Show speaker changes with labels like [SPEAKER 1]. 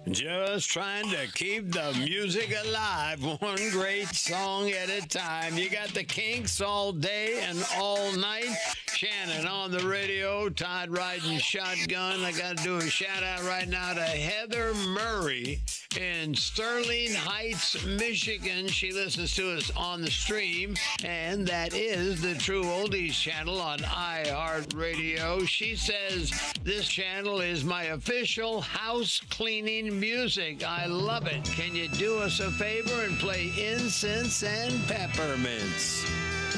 [SPEAKER 1] Just trying to keep the music alive, one great song at a time. You got the Kinks all day and all night. Shannon on the radio, Todd riding shotgun. I got to do a shout out right now to Heather Murray in Sterling Heights, Michigan. She listens to us on the stream, and that is the True Oldies channel on iHeartRadio. She says this channel is my official house cleaning music. I love it. Can you do us a favor and play Incense and Peppermints?